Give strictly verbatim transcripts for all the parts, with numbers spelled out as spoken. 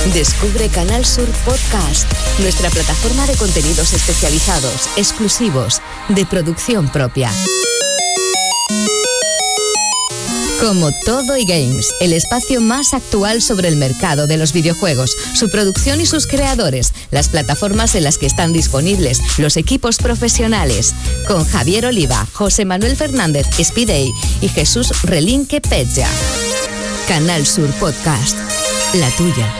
Descubre Canal Sur Podcast, nuestra plataforma de contenidos especializados, exclusivos, de producción propia. Como Todo y Games, el espacio más actual sobre el mercado de los videojuegos, su producción y sus creadores, las plataformas en las que están disponibles, los equipos profesionales, con Javier Oliva, José Manuel Fernández Spidey y Jesús Relinque Pecha. Canal Sur Podcast, la tuya.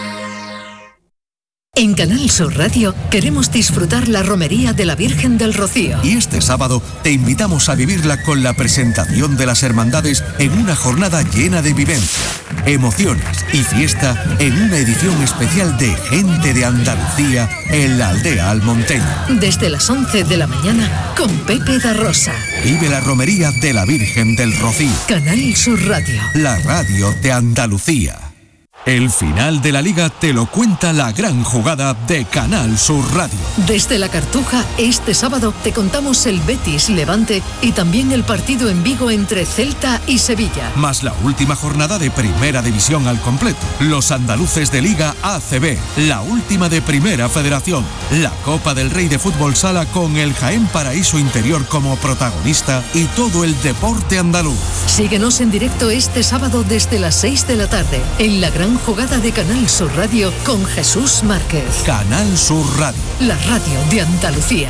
En Canal Sur Radio queremos disfrutar la romería de la Virgen del Rocío. Y este sábado te invitamos a vivirla con la presentación de las hermandades en una jornada llena de vivencia, emociones y fiesta en una edición especial de Gente de Andalucía en la aldea almonteña. Desde las once de la mañana con Pepe da Rosa. Vive la romería de la Virgen del Rocío. Canal Sur Radio. La radio de Andalucía. El final de la Liga te lo cuenta la gran jugada de Canal Sur Radio. Desde La Cartuja, este sábado te contamos el Betis Levante y también el partido en Vigo entre Celta y Sevilla. Más la última jornada de Primera División al completo. Los andaluces de Liga A C B, la última de Primera Federación. La Copa del Rey de Fútbol Sala con el Jaén Paraíso Interior como protagonista y todo el deporte andaluz. Síguenos en directo este sábado desde las seis de la tarde en la gran jugada de Canal Sur Radio con Jesús Márquez. Canal Sur Radio. La radio de Andalucía.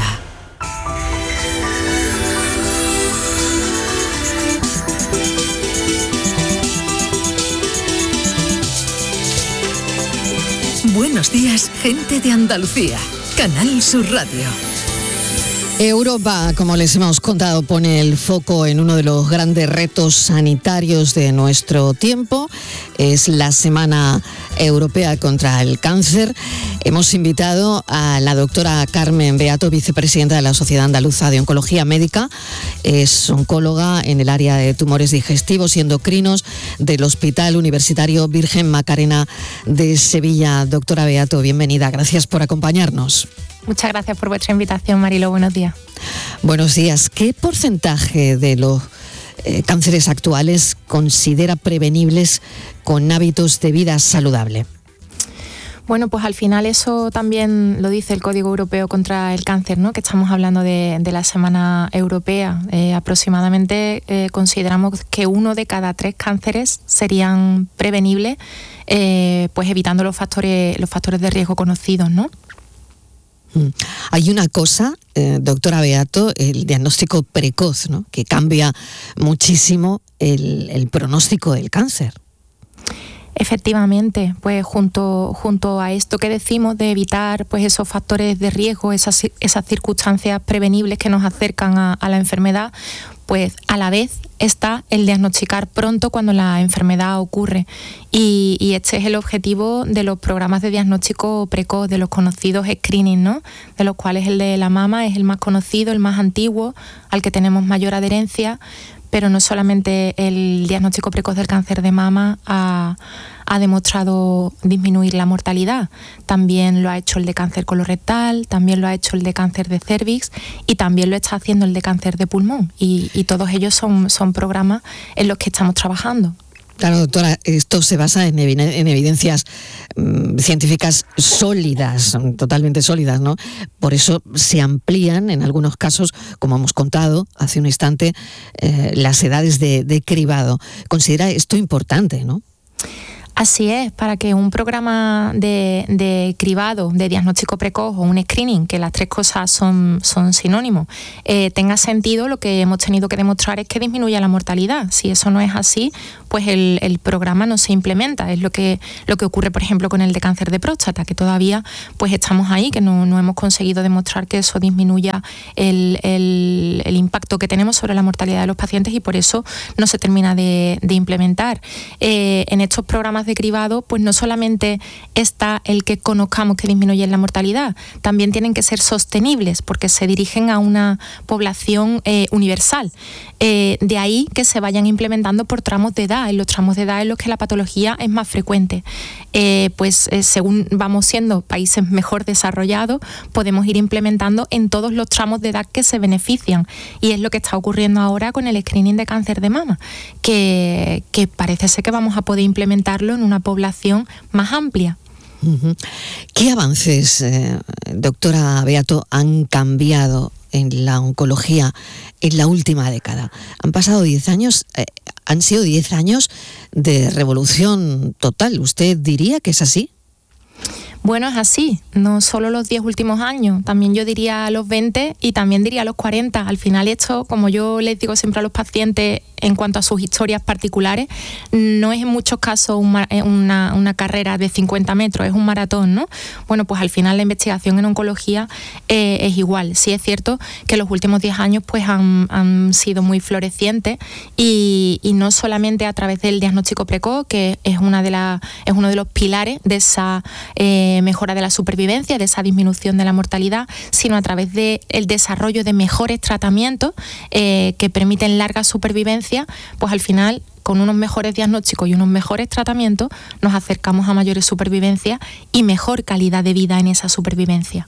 Buenos días, gente de Andalucía. Canal Sur Radio. Europa, como les hemos contado, pone el foco en uno de los grandes retos sanitarios de nuestro tiempo. Es la Semana Europea contra el Cáncer. Hemos invitado a la doctora Carmen Beato, vicepresidenta de la Sociedad Andaluza de Oncología Médica. Es oncóloga en el área de tumores digestivos y endocrinos del Hospital Universitario Virgen Macarena de Sevilla. Doctora Beato, bienvenida. Gracias por acompañarnos. Muchas gracias por vuestra invitación, Marilo. Buenos días. Buenos días. ¿Qué porcentaje de los eh, cánceres actuales considera prevenibles con hábitos de vida saludable? Bueno, pues al final eso también lo dice el Código Europeo contra el Cáncer, ¿no? Que estamos hablando de, de la Semana Europea. Eh, aproximadamente eh, consideramos que uno de cada tres cánceres serían prevenibles, eh, pues evitando los factores, los factores de riesgo conocidos, ¿no? Hay una cosa, eh, doctora Beato, el diagnóstico precoz, ¿no? Que cambia muchísimo el, el pronóstico del cáncer. Efectivamente, pues junto, junto a esto que decimos de evitar pues esos factores de riesgo, esas, esas circunstancias prevenibles que nos acercan a, a la enfermedad, pues a la vez está el diagnosticar pronto cuando la enfermedad ocurre. Y, y este es el objetivo de los programas de diagnóstico precoz, de los conocidos screening, ¿no? De los cuales el de la mama es el más conocido, el más antiguo, al que tenemos mayor adherencia, pero no solamente el diagnóstico precoz del cáncer de mama ha, ha demostrado disminuir la mortalidad, también lo ha hecho el de cáncer colorectal, también lo ha hecho el de cáncer de cervix y también lo está haciendo el de cáncer de pulmón, y, y todos ellos son, son programas en los que estamos trabajando. Claro, doctora, esto se basa en, evi- en evidencias mmm, científicas sólidas, totalmente sólidas, ¿no? Por eso se amplían, en algunos casos, como hemos contado hace un instante, eh, las edades de, de cribado. Considera esto importante, ¿no? Así es, para que un programa de, de cribado, de diagnóstico precoz o un screening, que las tres cosas son, son sinónimos, eh, tenga sentido, lo que hemos tenido que demostrar es que disminuya la mortalidad. Si eso no es así, pues el, el programa no se implementa. Es lo que, lo que ocurre, por ejemplo, con el de cáncer de próstata, que todavía pues estamos ahí, que no, no hemos conseguido demostrar que eso disminuya el, el, el impacto que tenemos sobre la mortalidad de los pacientes, y por eso no se termina de, de implementar. Eh, en estos programas de cribado, pues no solamente está el que conozcamos que disminuyen la mortalidad, también tienen que ser sostenibles porque se dirigen a una población eh, universal. Eh, de ahí que se vayan implementando por tramos de edad, en los tramos de edad en los que la patología es más frecuente. Eh, pues eh, según vamos siendo países mejor desarrollados, podemos ir implementando en todos los tramos de edad que se benefician, y es lo que está ocurriendo ahora con el screening de cáncer de mama, que, que parece ser que vamos a poder implementarlo en una población más amplia. Uh-huh. ¿Qué avances, eh, doctora Beato, han cambiado en la oncología en la última década? Han pasado diez años, eh, han sido diez años de revolución total. ¿Usted diría que es así? Bueno, es así, no solo los diez últimos años, también yo diría los veinte y también diría los cuarenta. Al final esto, como yo les digo siempre a los pacientes en cuanto a sus historias particulares, no es en muchos casos un, una, una carrera de cincuenta metros, es un maratón, ¿no? Bueno, pues al final la investigación en oncología eh, es igual. Sí es cierto que los últimos diez años pues han, han sido muy florecientes y, y no solamente a través del diagnóstico precoz, que es, una de la, es uno de los pilares de esa eh, mejora de la supervivencia, de esa disminución de la mortalidad, sino a través del desarrollo de mejores tratamientos eh, que permiten larga supervivencia. Pues al final, con unos mejores diagnósticos y unos mejores tratamientos, nos acercamos a mayores supervivencias y mejor calidad de vida en esa supervivencia.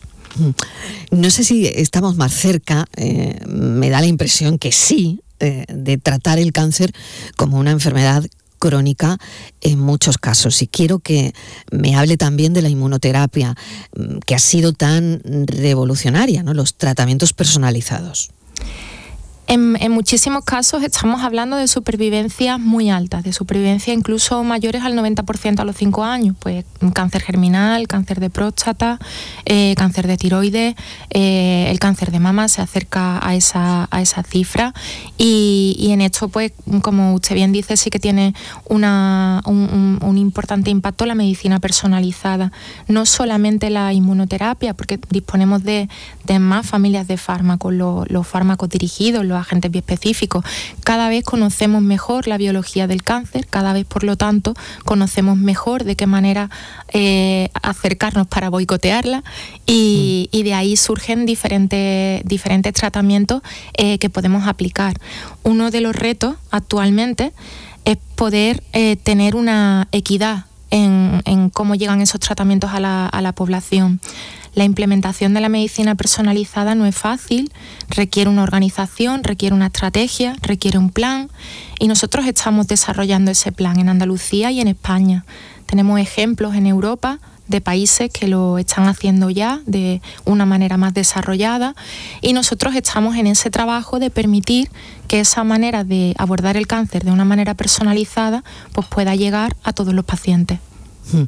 No sé si estamos más cerca, eh, me da la impresión que sí, eh, de tratar el cáncer como una enfermedad crónica en muchos casos. Y quiero que me hable también de la inmunoterapia, que ha sido tan revolucionaria, ¿no? Los tratamientos personalizados. En, en muchísimos casos estamos hablando de supervivencias muy altas, de supervivencia incluso mayores al noventa por ciento a los cinco años, pues cáncer germinal, cáncer de próstata, eh, cáncer de tiroides, eh, el cáncer de mama se acerca a esa, a esa cifra y, y en esto, pues como usted bien dice, sí que tiene una, un, un, un importante impacto la medicina personalizada, no solamente la inmunoterapia, porque disponemos de, de más familias de fármacos, los, los fármacos dirigidos, los agentes biespecíficos. Cada vez conocemos mejor la biología del cáncer, cada vez, por lo tanto, conocemos mejor de qué manera eh, acercarnos para boicotearla y, mm. y de ahí surgen diferentes, diferentes tratamientos eh, que podemos aplicar. Uno de los retos actualmente es poder eh, tener una equidad en, en cómo llegan esos tratamientos a la, a la población. La implementación de la medicina personalizada no es fácil, requiere una organización, requiere una estrategia, requiere un plan y nosotros estamos desarrollando ese plan en Andalucía y en España. Tenemos ejemplos en Europa de países que lo están haciendo ya de una manera más desarrollada y nosotros estamos en ese trabajo de permitir que esa manera de abordar el cáncer de una manera personalizada pues pueda llegar a todos los pacientes. Hmm.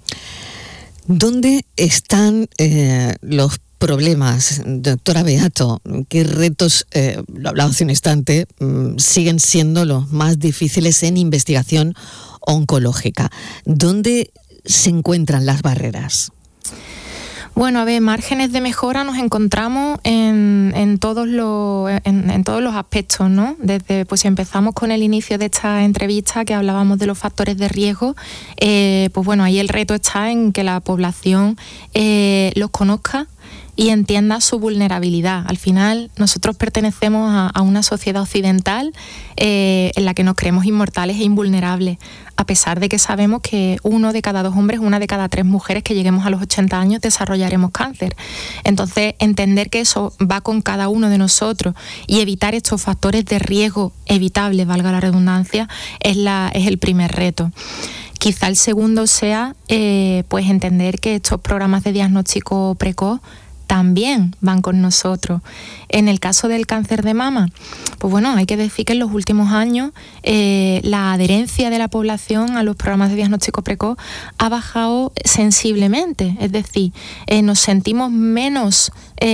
¿Dónde están eh, los problemas, doctora Beato? ¿Qué retos, eh, lo hablaba hace un instante, mmm, siguen siendo los más difíciles en investigación oncológica? ¿Dónde se encuentran las barreras? Bueno, a ver, márgenes de mejora nos encontramos en, en, todos los, en, en todos los aspectos, ¿no? Desde, pues si empezamos con el inicio de esta entrevista que hablábamos de los factores de riesgo, eh, pues bueno, ahí el reto está en que la población eh, los conozca y entienda su vulnerabilidad. Al final, nosotros pertenecemos a, a una sociedad occidental eh, en la que nos creemos inmortales e invulnerables, a pesar de que sabemos que uno de cada dos hombres, una de cada tres mujeres que lleguemos a los ochenta años desarrollaremos cáncer. Entonces, entender que eso va con cada uno de nosotros y evitar estos factores de riesgo evitables, valga la redundancia, es, la, es el primer reto. Quizá el segundo sea eh, pues entender que estos programas de diagnóstico precoz también van con nosotros. En el caso del cáncer de mama, pues bueno, hay que decir que en los últimos años eh, la adherencia de la población a los programas de diagnóstico precoz ha bajado sensiblemente, es decir, eh, nos sentimos menos,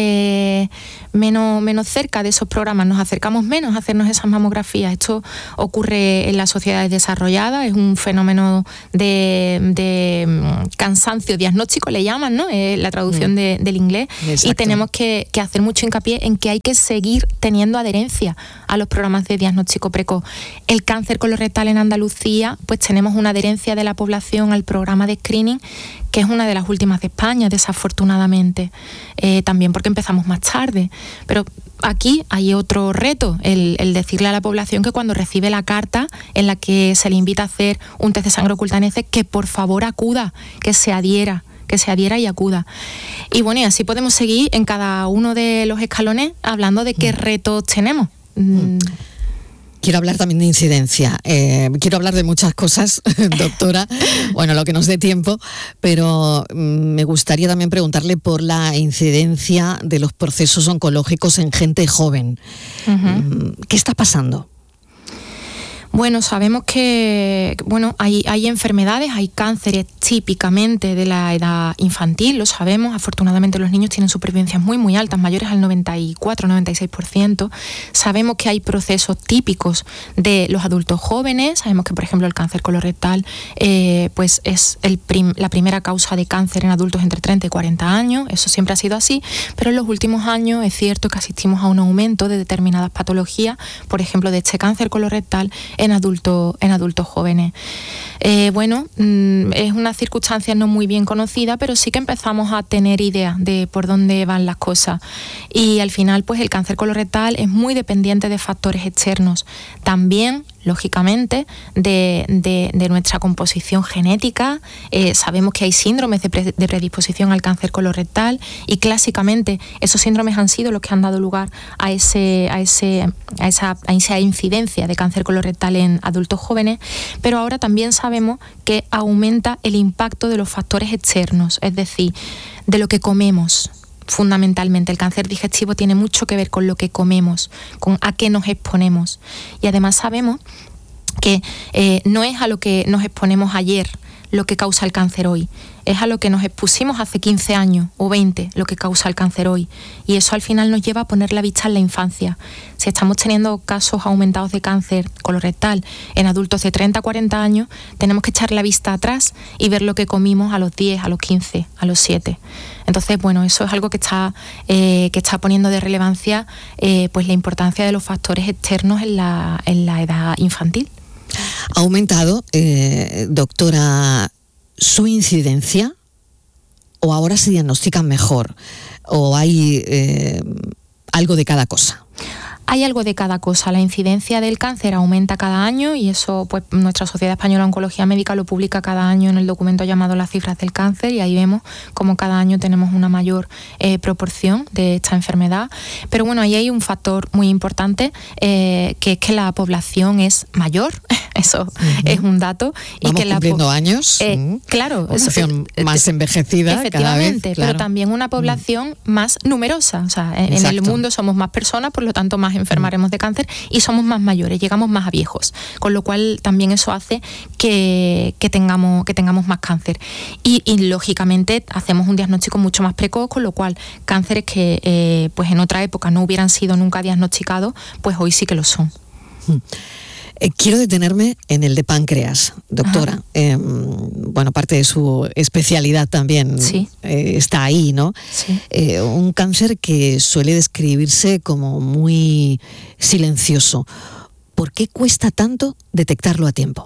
eh, menos, menos cerca de esos programas, nos acercamos menos a hacernos esas mamografías. Esto ocurre en las sociedades desarrolladas, es un fenómeno de, de cansancio diagnóstico, le llaman, ¿no? Es la traducción mm. de, del inglés. Exacto. Y tenemos que, que hacer mucho hincapié en que hay que seguir teniendo adherencia a los programas de diagnóstico precoz. El cáncer colorectal en Andalucía, pues tenemos una adherencia de la población al programa de screening que es una de las últimas de España, desafortunadamente, eh, también porque empezamos más tarde. Pero aquí hay otro reto, el, el decirle a la población que cuando recibe la carta en la que se le invita a hacer un test de sangre oculta N C, que por favor acuda, que se adhiera. que se adhiera y acuda. Y bueno, y así podemos seguir en cada uno de los escalones hablando de qué retos tenemos. Mm. Quiero hablar también de incidencia. Eh, quiero hablar de muchas cosas, doctora. Bueno, lo que nos dé tiempo, pero mm, me gustaría también preguntarle por la incidencia de los procesos oncológicos en gente joven. Uh-huh. ¿Qué está pasando? Bueno, sabemos que bueno, hay, hay enfermedades, hay cánceres típicamente de la edad infantil, lo sabemos. Afortunadamente los niños tienen supervivencias muy muy altas, mayores al noventa y cuatro, noventa y seis por ciento. Sabemos que hay procesos típicos de los adultos jóvenes. Sabemos que, por ejemplo, el cáncer colorectal eh, pues es el prim- la primera causa de cáncer en adultos entre treinta y cuarenta años. Eso siempre ha sido así, pero en los últimos años es cierto que asistimos a un aumento de determinadas patologías, por ejemplo, de este cáncer colorectal en adultos en adultos jóvenes. Eh, bueno, mmm, es una circunstancia no muy bien conocida, pero sí que empezamos a tener idea de por dónde van las cosas. Y al final, pues el cáncer colorectal es muy dependiente de factores externos. También, lógicamente, de, de, de nuestra composición genética. Eh, sabemos que hay síndromes de, pre, de predisposición al cáncer colorectal y clásicamente esos síndromes han sido los que han dado lugar a, ese, a, ese, a, esa, a esa incidencia de cáncer colorectal en adultos jóvenes, pero ahora también sabemos que aumenta el impacto de los factores externos, es decir, de lo que comemos. Fundamentalmente, el cáncer digestivo tiene mucho que ver con lo que comemos, con a qué nos exponemos. Y además sabemos que eh, no es a lo que nos exponemos ayer lo que causa el cáncer hoy, es a lo que nos expusimos hace quince años o veinte lo que causa el cáncer hoy. Y eso al final nos lleva a poner la vista en la infancia. Si estamos teniendo casos aumentados de cáncer colorectal en adultos de treinta a cuarenta años, tenemos que echar la vista atrás y ver lo que comimos a los diez, a los quince, a los siete. Entonces, bueno, eso es algo que está, eh, que está poniendo de relevancia eh, pues la importancia de los factores externos en la, en la edad infantil. ¿Ha aumentado, eh, doctora, su incidencia o ahora se diagnostican mejor o hay eh, algo de cada cosa? Hay algo de cada cosa. La incidencia del cáncer aumenta cada año y eso, pues, nuestra Sociedad Española de Oncología Médica lo publica cada año en el documento llamado Las cifras del cáncer, y ahí vemos como cada año tenemos una mayor eh, proporción de esta enfermedad. Pero bueno, ahí hay un factor muy importante, eh, que es que la población es mayor. Eso uh-huh. es un dato. Y Vamos que la cumpliendo po- años. Eh, uh-huh. Claro. Población eso, más envejecida efectivamente, cada vez. Claro. Pero también una población uh-huh. más numerosa. O sea, en, en el mundo somos más personas, por lo tanto más enfermaremos de cáncer y somos más mayores, llegamos más a viejos, con lo cual también eso hace que, que, tengamos, que tengamos más cáncer. Y, y lógicamente hacemos un diagnóstico mucho más precoz, con lo cual cánceres que eh, pues en otra época no hubieran sido nunca diagnosticados, pues hoy sí que lo son. Hmm. Eh, quiero detenerme en el de páncreas, doctora. Eh, bueno, parte de su especialidad también sí. eh, está ahí, ¿no? Sí. Eh, un cáncer que suele describirse como muy silencioso. ¿Por qué cuesta tanto detectarlo a tiempo?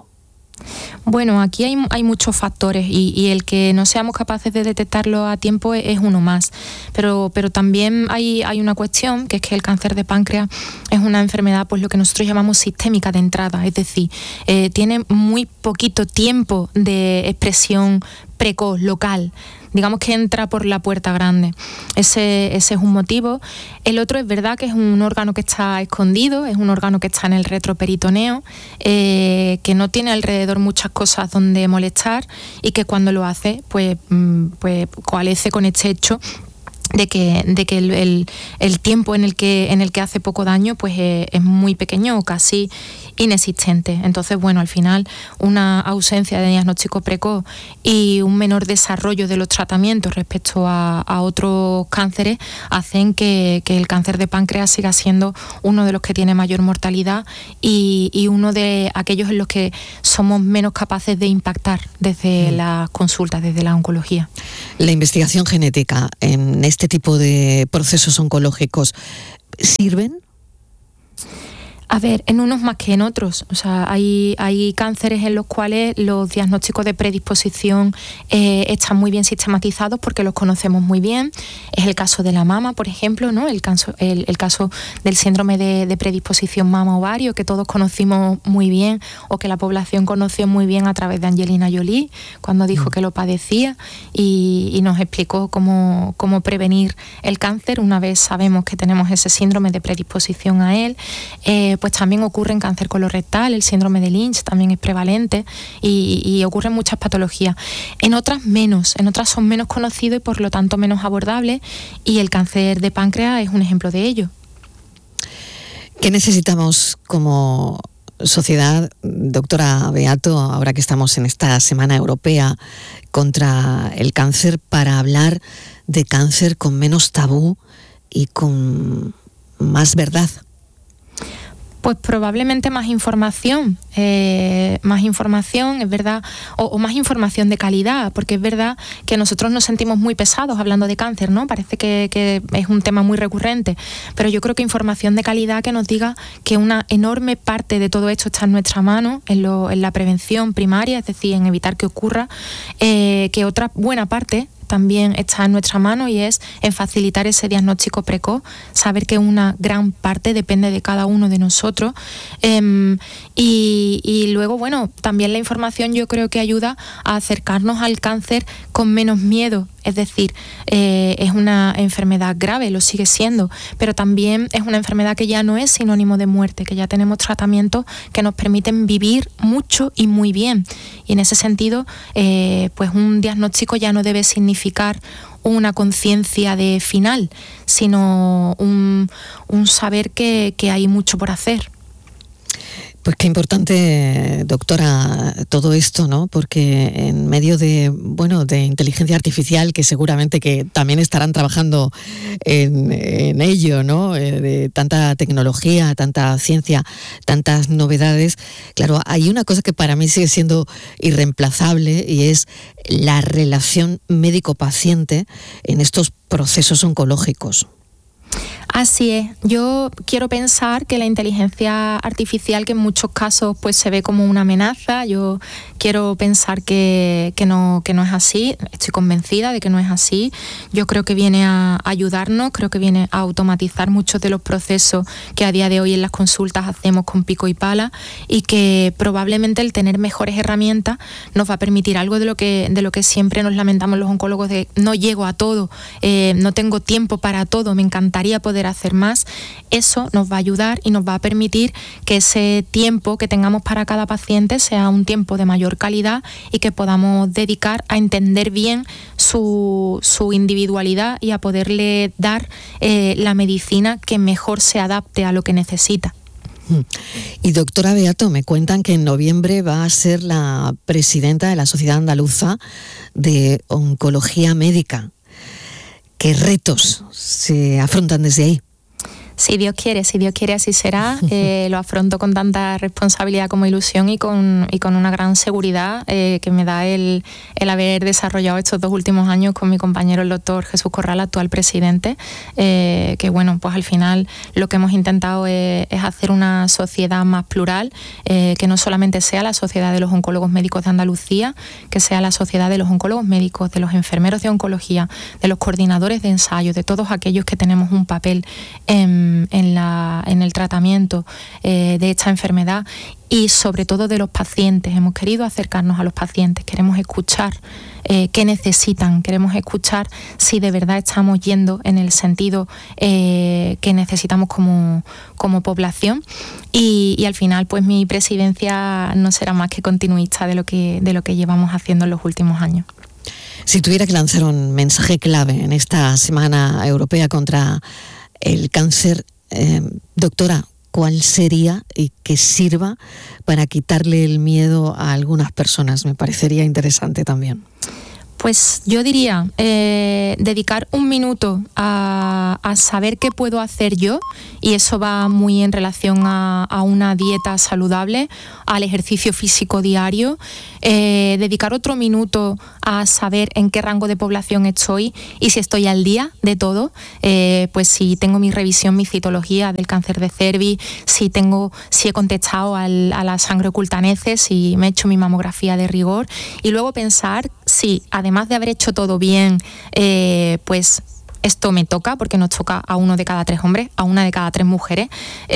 Bueno, aquí hay, hay muchos factores y, y el que no seamos capaces de detectarlo a tiempo es, es uno más. Pero, pero también hay, hay una cuestión, que es que el cáncer de páncreas es una enfermedad, pues lo que nosotros llamamos sistémica de entrada, es decir, eh, tiene muy poquito tiempo de expresión precoz, local. Digamos que entra por la puerta grande. Ese, ese es un motivo. El otro es verdad que es un órgano que está escondido, es un órgano que está en el retroperitoneo, eh, que no tiene alrededor muchas cosas donde molestar y que cuando lo hace, pues, pues coalesce con este hecho de que, de que el, el, el tiempo en el que, en el que hace poco daño pues es, es muy pequeño o casi inexistente. Entonces, bueno, al final una ausencia de diagnóstico precoz y un menor desarrollo de los tratamientos respecto a, a otros cánceres hacen que, que el cáncer de páncreas siga siendo uno de los que tiene mayor mortalidad y, y uno de aquellos en los que somos menos capaces de impactar desde mm. las consultas, desde la oncología. La investigación genética en este tipo de procesos oncológicos, ¿sirven? A ver, en unos más que en otros. O sea, hay, hay cánceres en los cuales los diagnósticos de predisposición eh, están muy bien sistematizados porque los conocemos muy bien. Es el caso de la mama, por ejemplo, ¿no? El caso, el, el caso del síndrome de, de predisposición mama-ovario, que todos conocimos muy bien o que la población conoció muy bien a través de Angelina Jolie, cuando dijo que lo padecía y, y nos explicó cómo, cómo prevenir el cáncer una vez sabemos que tenemos ese síndrome de predisposición a él. Eh, eh, pues también ocurre en cáncer colorectal, el síndrome de Lynch también es prevalente y, y ocurren muchas patologías. En otras menos, en otras son menos conocidos y por lo tanto menos abordables, y el cáncer de páncreas es un ejemplo de ello. ¿Qué necesitamos como sociedad, doctora Beato, ahora que estamos en esta Semana Europea contra el Cáncer, para hablar de cáncer con menos tabú y con más verdad? Pues probablemente más información, eh, más información, es verdad, o, o más información de calidad, porque es verdad que nosotros nos sentimos muy pesados hablando de cáncer, ¿no? Parece que, que es un tema muy recurrente, pero yo creo que información de calidad que nos diga que una enorme parte de todo esto está en nuestra mano, en, lo, en la prevención primaria, es decir, en evitar que ocurra, eh, que otra buena parte también está en nuestra mano y es en facilitar ese diagnóstico precoz, saber que una gran parte depende de cada uno de nosotros, eh, y, y luego, bueno, también la información yo creo que ayuda a acercarnos al cáncer con menos miedo. Es decir, eh, es una enfermedad grave, lo sigue siendo, pero también es una enfermedad que ya no es sinónimo de muerte, que ya tenemos tratamientos que nos permiten vivir mucho y muy bien. Y en ese sentido, eh, pues un diagnóstico ya no debe significar una conciencia de final, sino un, un saber que, que hay mucho por hacer. Pues qué importante, doctora, todo esto, ¿no? Porque en medio de, bueno, de inteligencia artificial, que seguramente que también estarán trabajando en, en ello, ¿no? Eh, de tanta tecnología, tanta ciencia, tantas novedades. Claro, hay una cosa que para mí sigue siendo irreemplazable y es la relación médico-paciente en estos procesos oncológicos. Así es. Yo quiero pensar que la inteligencia artificial, que en muchos casos pues se ve como una amenaza, yo quiero pensar que, que, no, que no es así. Estoy convencida de que no es así. Yo creo que viene a ayudarnos, creo que viene a automatizar muchos de los procesos que a día de hoy en las consultas hacemos con pico y pala, y que probablemente el tener mejores herramientas nos va a permitir algo de lo que, de lo que siempre nos lamentamos los oncólogos, de no llego a todo, eh, no tengo tiempo para todo, me encantaría poder hacer más. Eso nos va a ayudar y nos va a permitir que ese tiempo que tengamos para cada paciente sea un tiempo de mayor calidad y que podamos dedicar a entender bien su, su individualidad y a poderle dar eh, la medicina que mejor se adapte a lo que necesita. Y doctora Beato, me cuentan que en noviembre va a ser la presidenta de la Sociedad Andaluza de Oncología Médica. ¿Qué retos se afrontan desde ahí? Si Dios quiere, si Dios quiere así será. Eh, lo afronto con tanta responsabilidad como ilusión y con, y con una gran seguridad eh, que me da el, el haber desarrollado estos dos últimos años con mi compañero el doctor Jesús Corral, actual presidente, eh, que bueno, pues al final lo que hemos intentado es, es hacer una sociedad más plural, eh, que no solamente sea la sociedad de los oncólogos médicos de Andalucía, que sea la sociedad de los oncólogos médicos, de los enfermeros de oncología, de los coordinadores de ensayos, de todos aquellos que tenemos un papel en En, la, en el tratamiento eh, de esta enfermedad, y sobre todo de los pacientes. Hemos querido acercarnos a los pacientes, queremos escuchar eh, qué necesitan, queremos escuchar si de verdad estamos yendo en el sentido eh, que necesitamos como, como población, y, y al final pues mi presidencia no será más que continuista de lo que, de lo que llevamos haciendo en los últimos años. Si tuviera que lanzar un mensaje clave en esta Semana Europea contra el Cáncer, eh, doctora, ¿cuál sería y que sirva para quitarle el miedo a algunas personas? Me parecería interesante también. Pues yo diría eh, dedicar un minuto a, a saber qué puedo hacer yo, y eso va muy en relación a, a una dieta saludable, al ejercicio físico diario, eh, dedicar otro minuto a saber en qué rango de población estoy y si estoy al día de todo, eh, pues si tengo mi revisión, mi citología del cáncer de cervix, si tengo, si he contestado al, a la sangre oculta neces, si me he hecho mi mamografía de rigor, y luego pensar si además de haber hecho todo bien, eh, pues esto me toca, porque nos toca a uno de cada tres hombres, a una de cada tres mujeres,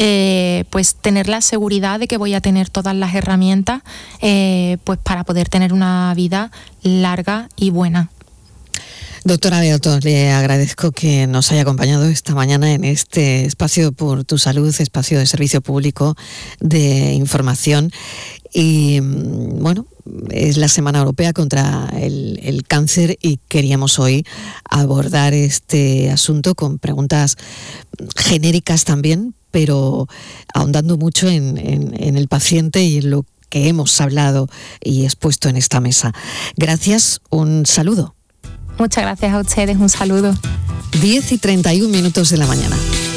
eh, pues tener la seguridad de que voy a tener todas las herramientas eh, pues para poder tener una vida larga y buena. Doctora Beato, le agradezco que nos haya acompañado esta mañana en este espacio por tu salud, espacio de servicio público de información. Y bueno, es la Semana Europea contra el, el cáncer y queríamos hoy abordar este asunto con preguntas genéricas también, pero ahondando mucho en, en, en el paciente y en lo que hemos hablado y expuesto en esta mesa. Gracias, un saludo. Muchas gracias a ustedes, un saludo. diez y treinta y un minutos de la mañana.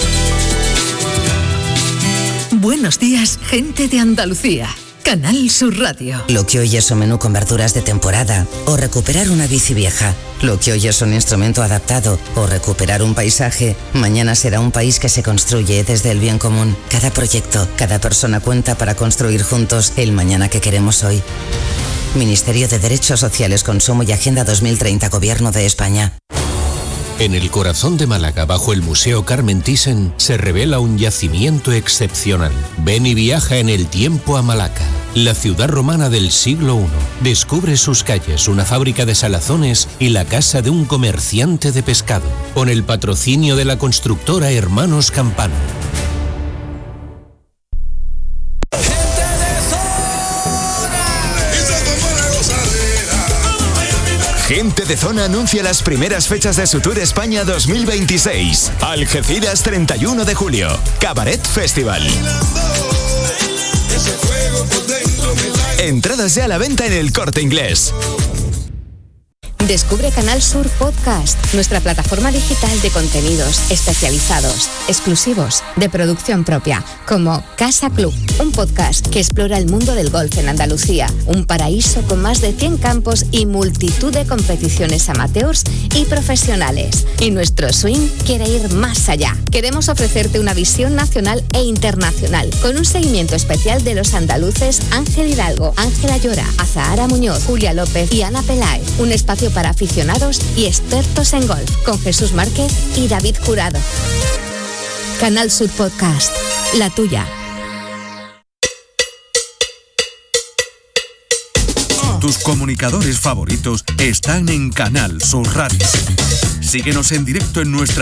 Buenos días, gente de Andalucía. Canal Sur Radio. Lo que hoy es un menú con verduras de temporada o recuperar una bici vieja. Lo que hoy es un instrumento adaptado o recuperar un paisaje, mañana será un país que se construye desde el bien común. Cada proyecto, cada persona cuenta para construir juntos el mañana que queremos hoy. Ministerio de Derechos Sociales, Consumo y Agenda dos mil treinta, Gobierno de España. En el corazón de Málaga, bajo el Museo Carmen Thyssen, se revela un yacimiento excepcional. Ven y viaja en el tiempo a Malaca, la ciudad romana del siglo primero. Descubre sus calles, una fábrica de salazones y la casa de un comerciante de pescado, con el patrocinio de la constructora Hermanos Campano. Gente de Zona anuncia las primeras fechas de su Tour España dos mil veintiséis. Algeciras, treinta y uno de julio. Cabaret Festival. Entradas ya a la venta en El Corte Inglés. Descubre Canal Sur Podcast, nuestra plataforma digital de contenidos especializados, exclusivos, de producción propia, como Casa Club, un podcast que explora el mundo del golf en Andalucía, un paraíso con más de cien campos y multitud de competiciones amateurs y profesionales. Y nuestro swing quiere ir más allá. Queremos ofrecerte una visión nacional e internacional, con un seguimiento especial de los andaluces Ángel Hidalgo, Ángela Llora, Azahara Muñoz, Julia López y Ana Peláez. Un espacio para aficionados y expertos en golf, con Jesús Márquez y David Jurado. Canal Sur Podcast, la tuya. Tus comunicadores favoritos están en Canal Sur Radio. Síguenos en directo en nuestra